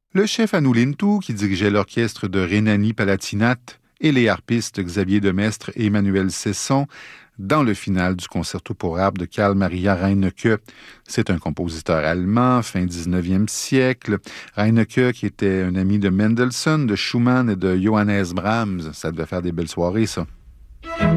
Le chef Anulintu, qui dirigeait l'orchestre de Rhénanie-Palatinate, et les harpistes Xavier Demestre et Emmanuel Cesson dans le final du concerto pour harpe de Carl Maria Reinecke. C'est un compositeur allemand, fin 19e siècle. Reinecke, qui était un ami de Mendelssohn, de Schumann et de Johannes Brahms. Ça devait faire des belles soirées, ça.